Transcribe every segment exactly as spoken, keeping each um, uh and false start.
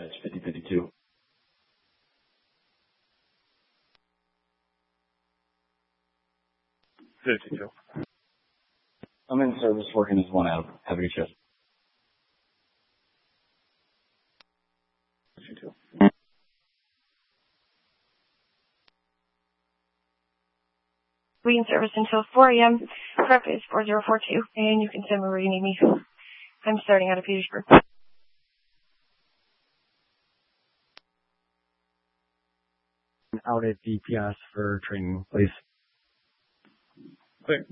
It's fifty fifty-two. fifty-two. I'm in service working as one out. Have a good shift. fifty-two. We in service until four a.m. Prep is four zero four two, and you can send me where you need me. I'm starting out of Petersburg. Out at D P S for training, please. Clear.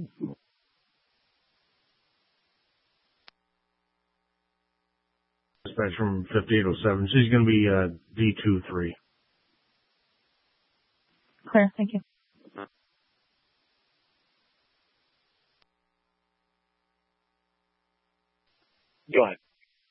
Dispatch from fifty-eight oh seven. She's going to be uh, D two three. Clear, thank you. Go ahead.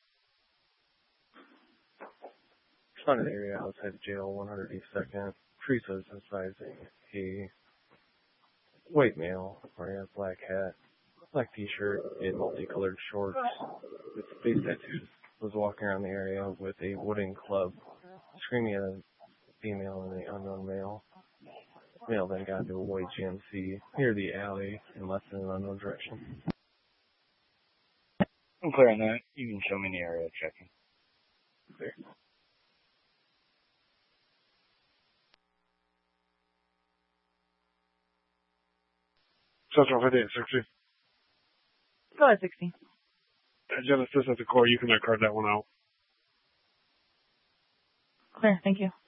Found an area outside the jail, one hundred eighty-second. Teresa is emphasizing a white male wearing a black hat, black t-shirt, and multicolored shorts with face tattoos. Was walking around the area with a wooden club, screaming at a female and an unknown male. The male then got into a white G M C near the alley and left in an unknown direction. I'm clear on that. You can show me the area checking. Clear. Central fifty-eight sixty. Go ahead, sixty. Genesis at the core, you can card that one out. Clear, thank you.